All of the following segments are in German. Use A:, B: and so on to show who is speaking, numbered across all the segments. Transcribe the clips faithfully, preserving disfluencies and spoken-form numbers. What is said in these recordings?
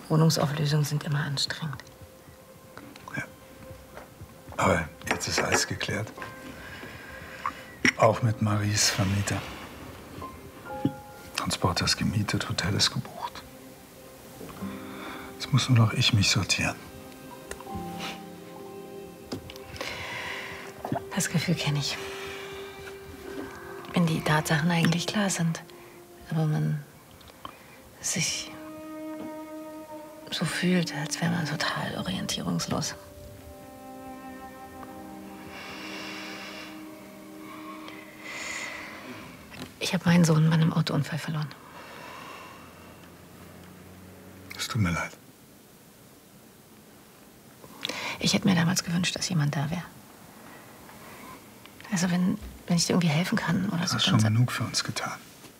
A: Wohnungsauflösungen sind immer anstrengend.
B: Ja. Aber jetzt ist alles geklärt. Auch mit Maries Vermieter. Transporter ist gemietet, Hotel ist gebucht. Jetzt muss nur noch ich mich sortieren.
A: Das Gefühl kenne ich. Wenn die Tatsachen eigentlich klar sind, aber man sich so fühlt, als wäre man total orientierungslos. Ich habe meinen Sohn bei einem Autounfall verloren.
B: Es tut mir leid.
A: Ich hätte mir damals gewünscht, dass jemand da wäre. Also wenn, wenn ich dir irgendwie helfen kann oder so.
B: Du hast schon genug für uns getan.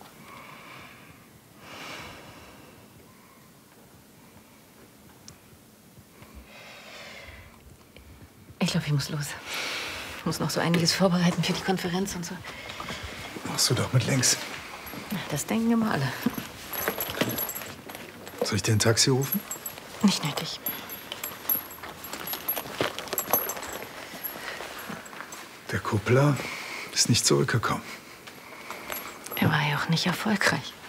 A: Ich glaube, ich muss los. Ich muss noch so einiges vorbereiten für die Konferenz und so.
B: Machst du doch mit links.
A: Das denken immer alle.
B: Soll ich dir ein Taxi rufen?
A: Nicht nötig.
B: Der Kuppler ist nicht zurückgekommen.
A: Er war ja auch nicht erfolgreich.